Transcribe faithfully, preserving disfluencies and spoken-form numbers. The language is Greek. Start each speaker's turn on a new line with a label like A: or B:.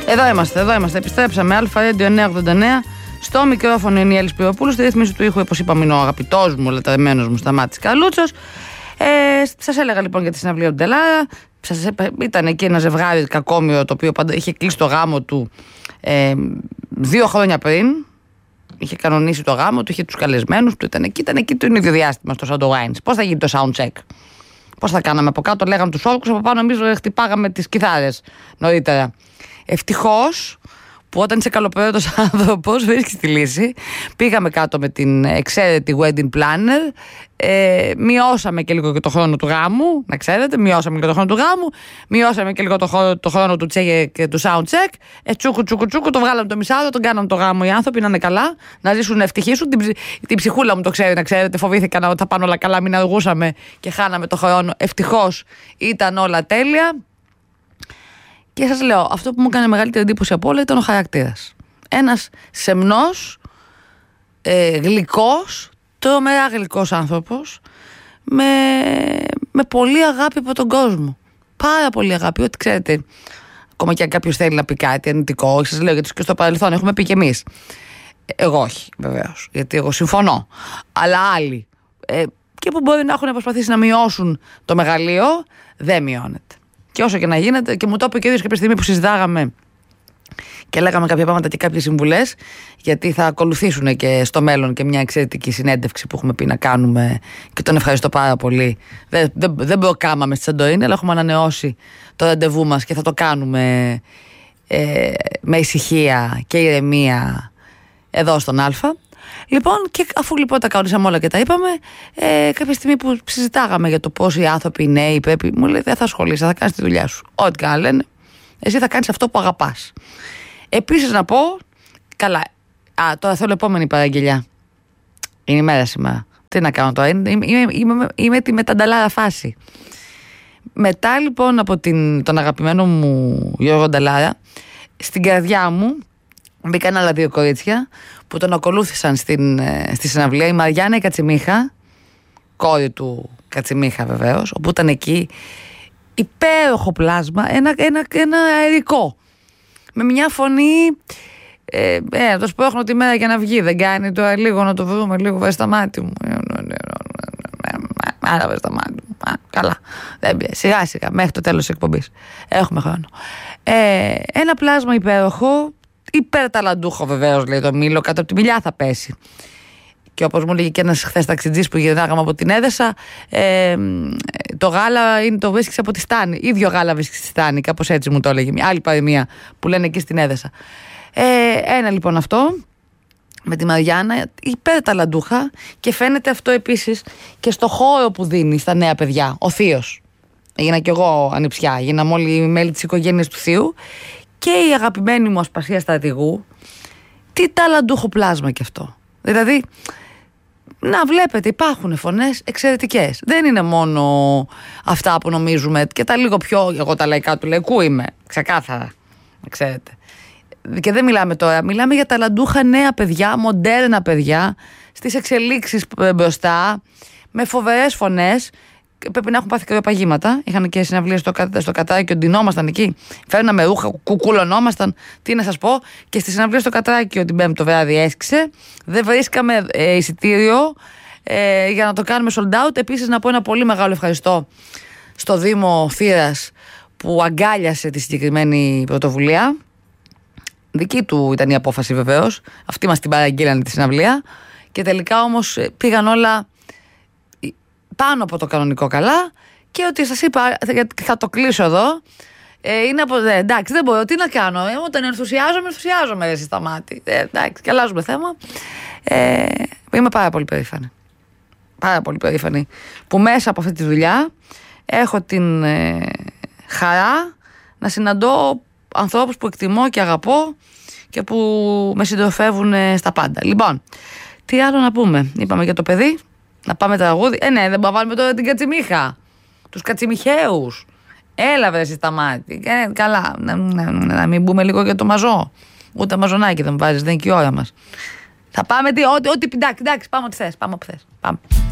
A: Εδώ είμαστε, εδώ είμαστε. Επιστρέψαμε. Αλφα Radio εννιακόσια ογδόντα εννέα. Στο μικρόφωνο είναι η Έλλης Πυροπούλου. Στη ρύθμιση του ήχου, όπως είπαμε, είναι ο αγαπητός μου, λατρεμένος μου Σταμάτης Καλούτσος. Ε, σας έλεγα λοιπόν για τη συναυλία του Ντελάρα. Σας είπα, ήταν εκεί ένα ζευγάρι κακόμοιρο, το οποίο πάντα είχε κλείσει το γάμο του ε, δύο χρόνια πριν. Είχε κανονίσει το γάμο του, είχε τους καλεσμένους του, ήταν εκεί, ήταν εκεί το ίδιο διάστημα στο Σάντο Wines. Πώς θα γίνει το sound check? Πώς θα κάναμε από κάτω, λέγαμε τους όρκους, από πάνω εμείς χτυπάγαμε τις κιθάρες νωρίτερα. Ευτυχώς που όταν είσαι καλοπροαίρετος άνθρωπος βρίσκεις τη λύση. Πήγαμε κάτω με την εξαίρετη wedding planner, ε, μειώσαμε και λίγο και το χρόνο του γάμου, να ξέρετε, μειώσαμε και το χρόνο του γάμου, μειώσαμε και λίγο το χρόνο, το χρόνο του τσέκ και του sound check, ε, τσούκου τσούκου τσούκου, το βγάλαμε το μισάρο, τον κάναμε το γάμο οι άνθρωποι να είναι καλά, να ζήσουν να ευτυχήσουν. Την, την ψυχούλα μου το ξέρει, να ξέρετε, φοβήθηκαν ότι θα πάνε όλα καλά, μην αργούσαμε και χάναμε το χρόνο. Ευτυχώς ήταν όλα τέλεια. Και σας λέω, αυτό που μου έκανε μεγαλύτερη εντύπωση από όλα ήταν ο χαρακτήρας. Ένας σεμνός, ε, γλυκός, τρομερά γλυκός άνθρωπος, με, με πολύ αγάπη από τον κόσμο. Πάρα πολύ αγάπη, ότι ξέρετε, ακόμα και αν κάποιος θέλει να πει κάτι αρνητικό, σας λέω, γιατί και στο παρελθόν έχουμε πει κι εμείς. Εγώ όχι, βεβαίως, γιατί εγώ συμφωνώ. Αλλά άλλοι, ε, και που μπορεί να έχουν προσπαθήσει να μειώσουν το μεγαλείο, δεν μειώνεται. Και όσο και να γίνεται, και μου το είπε και ο ίδιος κάποια στιγμή που συζητάγαμε και λέγαμε κάποια πράγματα και κάποιες συμβουλές, γιατί θα ακολουθήσουν και στο μέλλον και μια εξαιρετική συνέντευξη που έχουμε πει να κάνουμε και τον ευχαριστώ πάρα πολύ. Δεν, δεν, δεν προκάμαμε στη Σαντορίνη, αλλά έχουμε ανανεώσει το ραντεβού μας και θα το κάνουμε ε, με ησυχία και ηρεμία εδώ στον Αλφα. Λοιπόν, και αφού λοιπόν τα κανονίσαμε όλα και τα είπαμε, ε, κάποια στιγμή που συζητάγαμε για το πώς οι άνθρωποι, οι νέοι πρέπει, μου λέει: δεν θα ασχολείσαι, θα κάνεις τη δουλειά σου. Ό,τι και να λένε, εσύ θα κάνεις αυτό που αγαπάς. Επίσης να πω, καλά, α, τώρα θέλω επόμενη παραγγελιά. Είναι η μέρα σήμερα. Τι να κάνω τώρα, είμαι, είμαι, είμαι, είμαι τη μετανταλάρα φάση. Μετά λοιπόν από την, τον αγαπημένο μου Γιώργο Νταλάρα, στην καρδιά μου μπήκαν άλλα δύο κορίτσια που τον ακολούθησαν στην, στη συναυλία. Η Μαριάννα η Κατσιμίχα, κόρη του Κατσιμίχα βεβαίως, όπου ήταν εκεί υπέροχο πλάσμα, ένα, ένα, ένα αερικό, με μια φωνή ε, ε, να το σπρώχνω τη μέρα για να βγει, δεν κάνει τώρα λίγο να το βρούμε, λίγο βάζει στα μάτι μου, άρα βάζει στα μάτι μου, α, καλά, δεν πιέζει, σιγά σιγά μέχρι το τέλος της εκπομπής, έχουμε χρόνο. ε, ένα πλάσμα υπέροχο, υπερταλαντούχο βεβαίως, λέει το Μήλο, κάτω από τη μιλιά θα πέσει. Και όπως μου λέγει και ένας χθες ταξιτζής που γυρνάγαμε από την Έδεσα, ε, το γάλα είναι, το βρίσκεις από τη Στάνη. Ίδιο γάλα βρίσκεις στη Στάνη, κάπως έτσι μου το έλεγε. Μια άλλη παροιμία που λένε εκεί στην Έδεσα. Ε, ένα λοιπόν αυτό, με τη Μαριάννα, υπερταλαντούχα, και φαίνεται αυτό επίσης και στο χώρο που δίνει στα νέα παιδιά. Ο θείος. Έγινα κι εγώ ανιψιά, γίναμε όλοι οι μέλη της οικογένειας του θείου. Και η αγαπημένη μου Ασπασία Στρατηγού, τι ταλαντούχο πλάσμα κι αυτό. Δηλαδή, να βλέπετε, υπάρχουν φωνές εξαιρετικές. Δεν είναι μόνο αυτά που νομίζουμε και τα λίγο πιο, εγώ τα λαϊκά του λαϊκού είμαι, ξεκάθαρα, ξέρετε. Και δεν μιλάμε τώρα, μιλάμε για ταλαντούχα νέα παιδιά, μοντέρνα παιδιά, στις εξελίξεις μπροστά, με φοβερές φωνές. Πρέπει να έχουν πάθει κρυοπαγήματα. Είχαν και συναυλίες στο, στο Κατράκιο, ντυνόμασταν εκεί. Φέρναμε ρούχα, κουκουλωνόμασταν. Τι να σας πω. Και στη συναυλία στο Κατράκιο την Πέμπτη το βράδυ έσκησε. Δεν βρίσκαμε ε, εισιτήριο ε, για να το κάνουμε sold out. Επίσης, να πω ένα πολύ μεγάλο ευχαριστώ στο Δήμο Θήρας που αγκάλιασε τη συγκεκριμένη πρωτοβουλία. Δική του ήταν η απόφαση βεβαίως. Αυτοί μας την παραγγείλανε τη συναυλία. Και τελικά όμως πήγαν όλα πάνω από το κανονικό καλά, και ότι σας είπα, θα το κλείσω εδώ, ε, είναι από, ε, εντάξει, δεν μπορώ, τι να κάνω, ε, όταν ενθουσιάζομαι, ενθουσιάζομαι ρε, στα μάτια, ε, εντάξει, και αλλάζουμε θέμα. Ε, είμαι πάρα πολύ περήφανη, πάρα πολύ περήφανη που μέσα από αυτή τη δουλειά έχω την ε, χαρά να συναντώ ανθρώπους που εκτιμώ και αγαπώ και που με συντροφεύουν ε, στα πάντα. Λοιπόν, τι άλλο να πούμε, είπαμε για το παιδί. Να πάμε τραγούδι. Ε, ναι, δεν θα βάλουμε τώρα την Κατσιμίχα. Τους Κατσιμιχαίους. Έλα, βρε, Σταμάτη. Ε, καλά. Να, να, να μην μπούμε λίγο για το μαζό. Ούτε μαζονάκι δεν μου βάζεις, δεν είναι και η ώρα μας. Θα πάμε τι, ό,τι, ό,τι, εντάξει, εντάξει, πάμε ό,τι θες. Πάμε ό,τι θες. Πάμε.